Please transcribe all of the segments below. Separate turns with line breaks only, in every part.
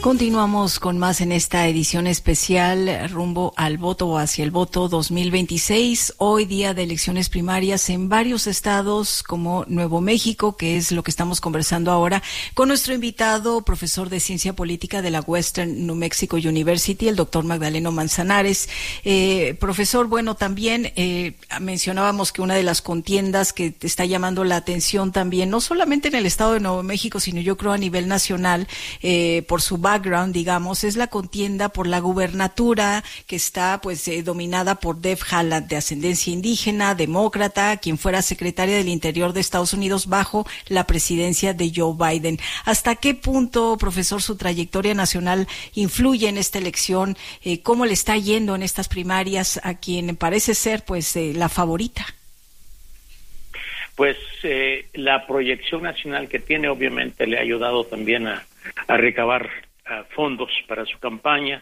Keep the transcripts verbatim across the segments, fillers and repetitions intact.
Continuamos con más en esta edición especial rumbo al voto o hacia el voto dos mil veintiséis. Hoy día de elecciones primarias en varios estados como Nuevo México, que es lo que estamos conversando ahora con nuestro invitado, profesor de Ciencia Política de la Western New Mexico University, el doctor Magdaleno Manzanares. Eh, profesor, bueno, también eh, mencionábamos que una de las contiendas que te está llamando la atención también, no solamente en el estado de Nuevo México, sino yo creo a nivel nacional, eh, por su background, digamos, es la contienda por la gubernatura que está pues eh, dominada por Deb Haaland, de ascendencia indígena, demócrata, quien fuera secretaria del Interior de Estados Unidos bajo la presidencia de Joe Biden. ¿Hasta qué punto, profesor, su trayectoria nacional influye en esta elección? Eh, ¿Cómo le está yendo en estas primarias a quien parece ser pues eh, la favorita?
Pues eh, la proyección nacional que tiene obviamente le ha ayudado también a, a recabar a fondos para su campaña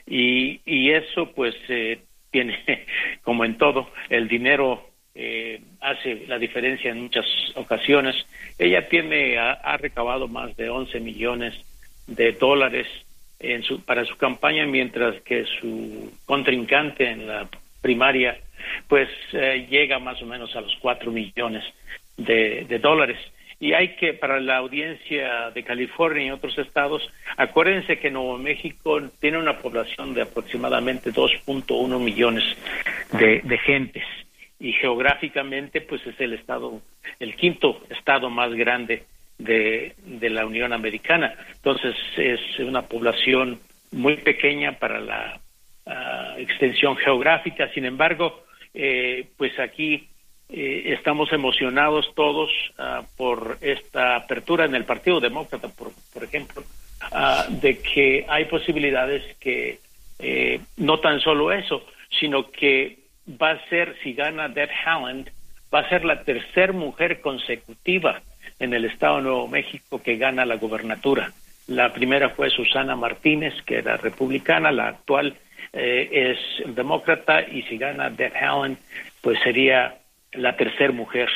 y, y eso pues eh, tiene, como en todo, el dinero eh, hace la diferencia en muchas ocasiones. Ella tiene, ha, ha recabado más de once millones de dólares en su, para su campaña, mientras que su contrincante en la primaria pues eh, llega más o menos a los cuatro millones de, de dólares. Y hay que, para la audiencia de California y otros estados, acuérdense que Nuevo México tiene una población de aproximadamente dos punto uno millones de, de gentes, y geográficamente pues es el estado, el quinto estado más grande de, de la Unión Americana. Entonces es una población muy pequeña para la uh, extensión geográfica. Sin embargo, eh, pues aquí Eh, estamos emocionados todos uh, por esta apertura en el Partido Demócrata, por, por ejemplo, uh, de que hay posibilidades que eh, no tan solo eso, sino que va a ser, si gana Deb Haaland, va a ser la tercera mujer consecutiva en el estado de Nuevo México que gana la gubernatura. La primera fue Susana Martínez, que era republicana, la actual eh, es demócrata, y si gana Deb Haaland, pues sería la tercera mujer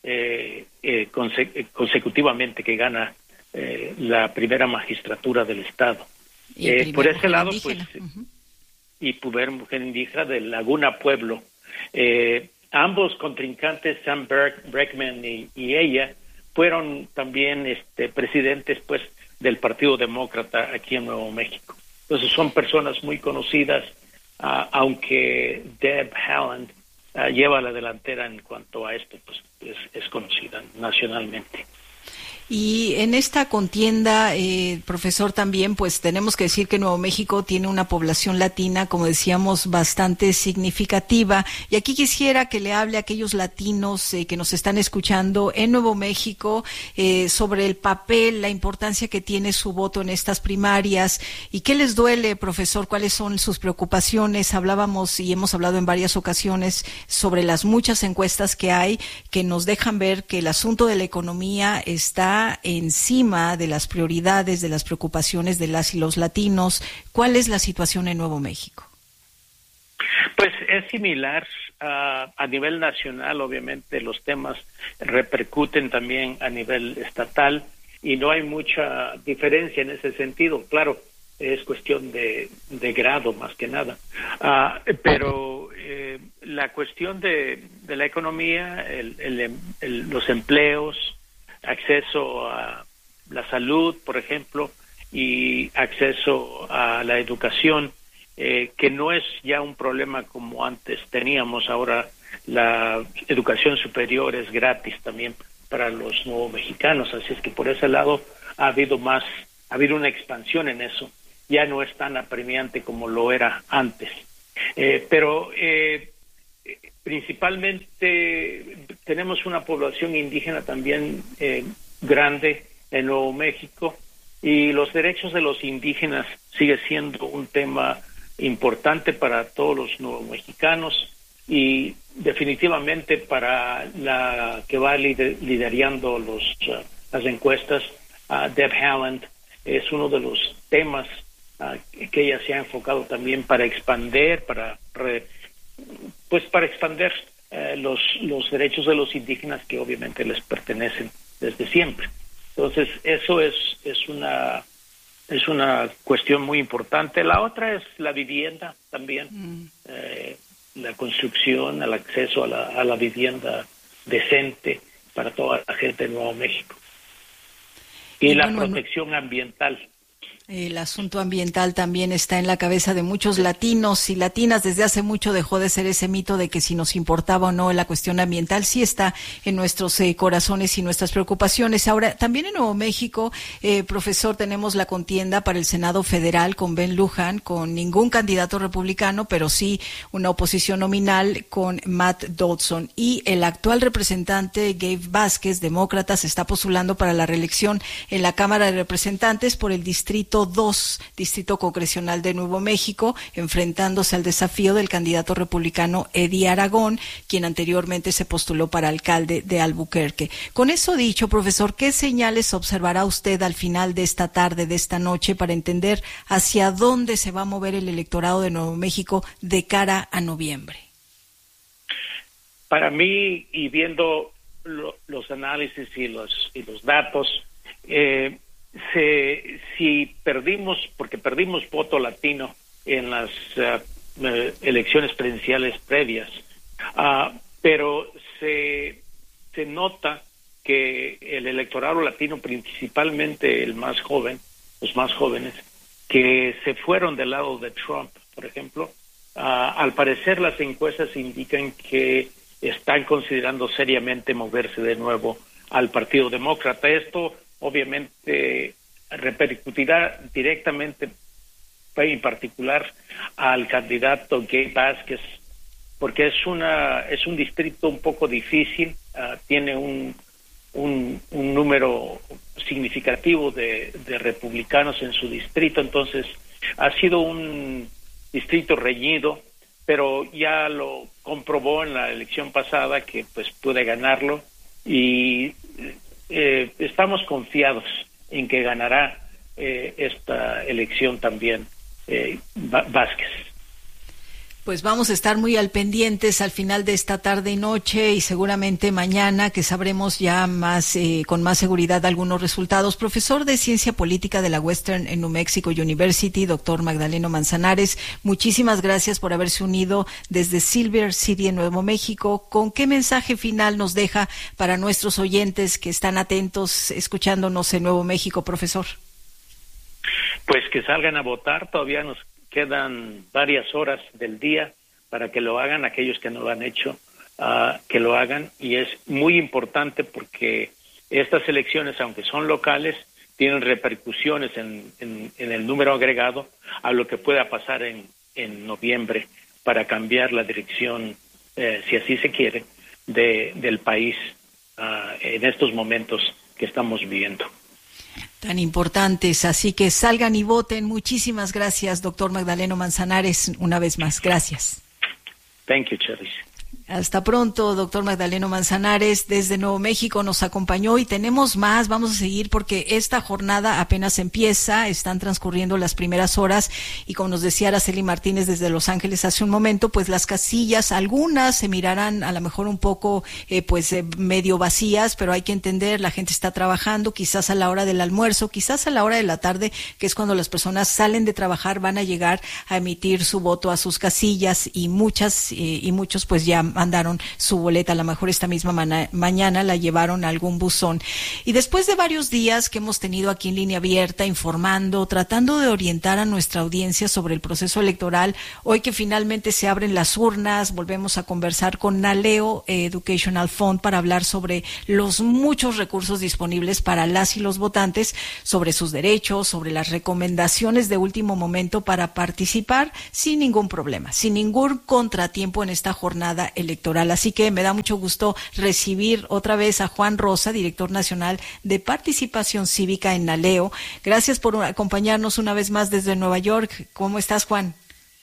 eh, eh, conse- consecutivamente que gana eh, la primera magistratura del estado. Eh, por ese lado, indígena. pues, uh-huh. y primera mujer indígena de Laguna Pueblo. Eh, ambos contrincantes, Sam Berg, Breckman y, y ella, fueron también este, presidentes, pues, del Partido Demócrata aquí en Nuevo México. Entonces son personas muy conocidas, uh, aunque Deb Haaland Uh, lleva la delantera en cuanto a esto, pues es, es conocida nacionalmente.
Y en esta contienda, eh, profesor, también pues tenemos que decir que Nuevo México tiene una población latina, como decíamos, bastante significativa. Y aquí quisiera que le hable a aquellos latinos eh, que nos están escuchando en Nuevo México eh, sobre el papel, la importancia que tiene su voto en estas primarias. ¿Y qué les duele, profesor? ¿Cuáles son sus preocupaciones? Hablábamos y hemos hablado en varias ocasiones sobre las muchas encuestas que hay que nos dejan ver que el asunto de la economía está encima de las prioridades, de las preocupaciones de las y los latinos. ¿Cuál es la situación en Nuevo México?
Pues es similar uh, a nivel nacional. Obviamente los temas repercuten también a nivel estatal y no hay mucha diferencia en ese sentido. Claro, es cuestión de, de grado más que nada. Uh, pero eh, la cuestión de, de la economía, el, el, el, los empleos, acceso a la salud, por ejemplo, y acceso a la educación, eh, que no es ya un problema como antes teníamos. Ahora la educación superior es gratis también para los nuevos mexicanos, así es que por ese lado ha habido más, ha habido una expansión en eso. Ya no es tan apremiante como lo era antes. Eh, pero eh, principalmente tenemos una población indígena también eh, grande en Nuevo México, y los derechos de los indígenas sigue siendo un tema importante para todos los nuevos mexicanos, y definitivamente para la que va lider, liderando los, uh, las encuestas, uh, Deb Haaland, es uno de los temas uh, que ella se ha enfocado también para expandir, para re, pues para expandir eh, los los derechos de los indígenas, que obviamente les pertenecen desde siempre. Entonces eso es es una es una cuestión muy importante. La otra es la vivienda también, mm. eh, la construcción, el acceso a la, a la vivienda decente para toda la gente de Nuevo México. Y, y la bueno, protección ambiental.
El asunto ambiental también está en la cabeza de muchos latinos y latinas. Desde hace mucho dejó de ser ese mito de que si nos importaba o no la cuestión ambiental. Sí está en nuestros eh, corazones y nuestras preocupaciones. Ahora, también en Nuevo México, eh, profesor, tenemos la contienda para el Senado Federal con Ben Luján, con ningún candidato republicano, pero sí una oposición nominal con Matt Dodson. Y el actual representante, Gabe Vázquez, demócrata, se está postulando para la reelección en la Cámara de Representantes por el Distrito dos, Distrito Congresional de Nuevo México, enfrentándose al desafío del candidato republicano Eddie Aragón, quien anteriormente se postuló para alcalde de Albuquerque. Con eso dicho, profesor, ¿qué señales observará usted al final de esta tarde, de esta noche, para entender hacia dónde se va a mover el electorado de Nuevo México de cara a noviembre?
Para mí, y viendo lo, los análisis y los, y los datos, eh, Se, si perdimos, porque perdimos voto latino en las uh, uh, elecciones presidenciales previas, uh, pero se, se nota que el electorado latino, principalmente el más joven, los más jóvenes, que se fueron del lado de Trump, por ejemplo, uh, al parecer las encuestas indican que están considerando seriamente moverse de nuevo al Partido Demócrata. Esto obviamente repercutirá directamente, en particular, al candidato Gabe Vázquez, porque es una es un distrito un poco difícil, uh, tiene un, un un número significativo de, de republicanos en su distrito, entonces ha sido un distrito reñido, pero ya lo comprobó en la elección pasada que pues puede ganarlo y Eh, estamos confiados en que ganará eh, esta elección también eh, Vázquez.
Pues vamos a estar muy al pendientes al final de esta tarde y noche y seguramente mañana que sabremos ya más eh, con más seguridad algunos resultados. Profesor de Ciencia Política de la Western New Mexico University, doctor Magdaleno Manzanares, muchísimas gracias por haberse unido desde Silver City en Nuevo México. ¿Con qué mensaje final nos deja para nuestros oyentes que están atentos escuchándonos en Nuevo México, profesor?
Pues que salgan a votar, todavía nos quedan varias horas del día para que lo hagan, aquellos que no lo han hecho, uh, que lo hagan, y es muy importante porque estas elecciones, aunque son locales, tienen repercusiones en, en, en el número agregado a lo que pueda pasar en, en noviembre para cambiar la dirección, eh, si así se quiere, de, del país uh, en estos momentos que estamos viviendo.
Tan importantes, así que salgan y voten. Muchísimas gracias, doctor Magdaleno Manzanares, una vez más. Gracias.
Thank you, Cheris.
Hasta pronto, doctor Magdaleno Manzanares, desde Nuevo México nos acompañó y tenemos más, vamos a seguir porque esta jornada apenas empieza, están transcurriendo las primeras horas y como nos decía Araceli Martínez desde Los Ángeles hace un momento, pues las casillas, algunas se mirarán a lo mejor un poco eh, pues eh, medio vacías, pero hay que entender, la gente está trabajando, quizás a la hora del almuerzo, quizás a la hora de la tarde, que es cuando las personas salen de trabajar, van a llegar a emitir su voto a sus casillas y muchas eh, y muchos pues ya mandaron su boleta, a lo mejor esta misma ma- mañana la llevaron a algún buzón. Y después de varios días que hemos tenido aquí en Línea Abierta, informando, tratando de orientar a nuestra audiencia sobre el proceso electoral, hoy que finalmente se abren las urnas, volvemos a conversar con Naleo Educational Fund para hablar sobre los muchos recursos disponibles para las y los votantes, sobre sus derechos, sobre las recomendaciones de último momento para participar sin ningún problema, sin ningún contratiempo en esta jornada electoral. Así que me da mucho gusto recibir otra vez a Juan Rosa, director nacional de participación cívica en Naleo. Gracias por acompañarnos una vez más desde Nueva York. ¿Cómo estás, Juan?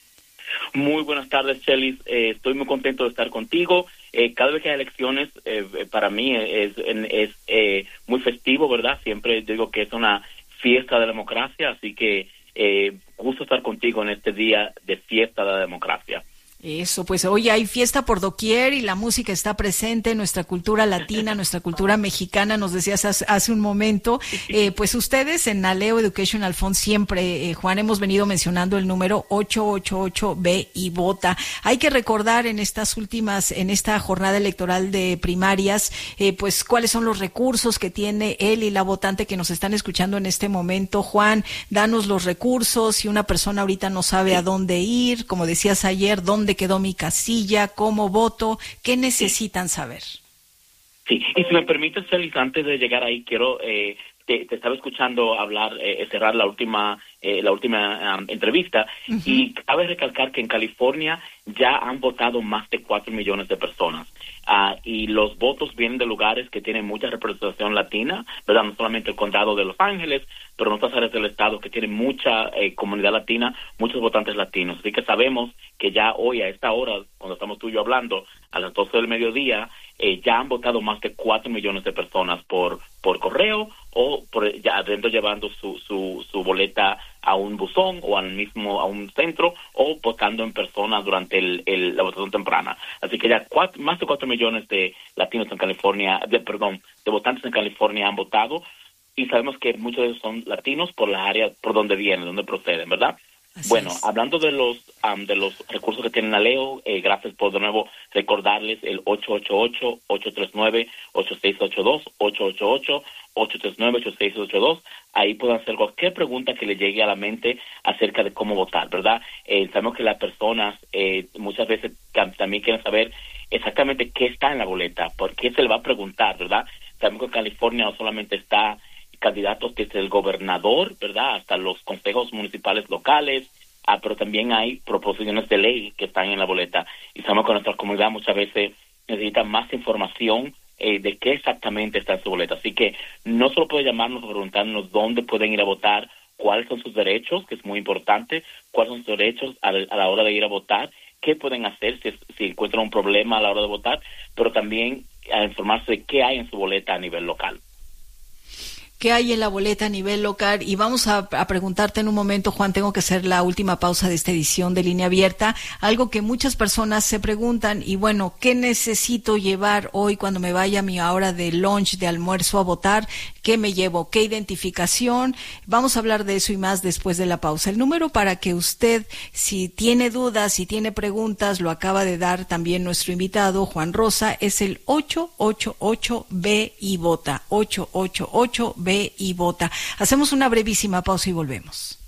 Muy buenas tardes, Chelis. Eh, estoy muy contento de estar contigo. Eh, cada vez que hay elecciones, eh, para mí es, es, es eh, muy festivo, ¿verdad? Siempre digo que es una fiesta de la democracia, así que eh, gusto estar contigo en este día de fiesta de la democracia.
Eso, pues hoy hay fiesta por doquier y la música está presente, nuestra cultura latina, nuestra cultura mexicana, nos decías hace, hace un momento. Eh, pues ustedes en Aleo Educational Fund siempre, eh, Juan, hemos venido mencionando el número ocho ocho ocho ve y vota. Hay que recordar en estas últimas, en esta jornada electoral de primarias, eh, pues cuáles son los recursos que tiene él y la votante que nos están escuchando en este momento. Juan, danos los recursos, si una persona ahorita no sabe a dónde ir, como decías ayer, dónde quedó mi casilla, cómo voto, qué necesitan saber.
Sí, y si me permites, Celis, antes de llegar ahí, quiero, eh, te, te estaba escuchando hablar, eh, cerrar la última eh, la última um, entrevista, uh-huh. Y cabe recalcar que en California ya han votado más de cuatro millones de personas. Uh, y los votos vienen de lugares que tienen mucha representación latina, ¿verdad? No solamente el condado de Los Ángeles, pero en otras áreas del estado que tienen mucha eh, comunidad latina, muchos votantes latinos. Así que sabemos que ya hoy a esta hora, cuando estamos tú y yo hablando, a las doce del mediodía, eh, ya han votado más de cuatro millones de personas por por correo o por ya adentro llevando su, su, su boleta a un buzón o al mismo a un centro o votando en persona durante el, el, la votación temprana. Así que ya cuatro, más de cuatro millones de latinos en California, de, perdón, de votantes en California han votado y sabemos que muchos de ellos son latinos por la área por donde vienen, donde proceden, ¿verdad? Así bueno, es. Hablando de los um, de los recursos que tienen Aleo, eh, gracias por de nuevo recordarles el ocho ocho ocho, ocho tres nueve, ocho seis ocho dos, ocho ocho ocho, ocho tres nueve, ocho seis ocho dos. Ahí pueden hacer cualquier pregunta que les llegue a la mente acerca de cómo votar, ¿verdad? Eh, sabemos que las personas eh, muchas veces también quieren saber exactamente qué está en la boleta, por qué se le va a preguntar, ¿verdad? Sabemos que en California no solamente está candidatos desde el gobernador, ¿verdad?, hasta los consejos municipales locales, ah, pero también hay proposiciones de ley que están en la boleta. Y sabemos que nuestra comunidad muchas veces necesita más información eh, de qué exactamente está en su boleta. Así que no solo puede llamarnos o preguntarnos dónde pueden ir a votar, cuáles son sus derechos, que es muy importante, cuáles son sus derechos a, a la hora de ir a votar, qué pueden hacer si, si encuentran un problema a la hora de votar, pero también a informarse de qué hay en su boleta a nivel local.
¿Qué hay en la boleta a nivel local? Y vamos a, a preguntarte en un momento, Juan, tengo que hacer la última pausa de esta edición de Línea Abierta, algo que muchas personas se preguntan, y bueno, ¿qué necesito llevar hoy cuando me vaya a mi hora de lunch, de almuerzo a votar? ¿Qué me llevo? ¿Qué identificación? Vamos a hablar de eso y más después de la pausa. El número para que usted, si tiene dudas, si tiene preguntas, lo acaba de dar también nuestro invitado, Juan Rosa, es el ocho ocho ocho ve y vota, ocho ocho ocho ve y vota. Hacemos una brevísima pausa y volvemos.